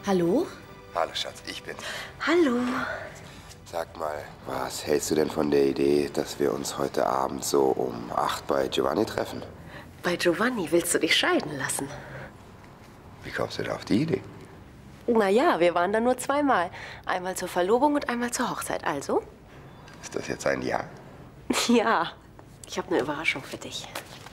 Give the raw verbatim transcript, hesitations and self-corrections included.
Hallo? Hallo, Schatz, ich bin's. Hallo. Sag mal, was hältst du denn von der Idee, dass wir uns heute Abend so um acht bei Giovanni treffen? Bei Giovanni willst du dich scheiden lassen? Wie kommst du da auf die Idee? Na ja, wir waren da nur zweimal. Einmal zur Verlobung und einmal zur Hochzeit. Also? Ist das jetzt ein Ja? Ja. Ich habe eine Überraschung für dich.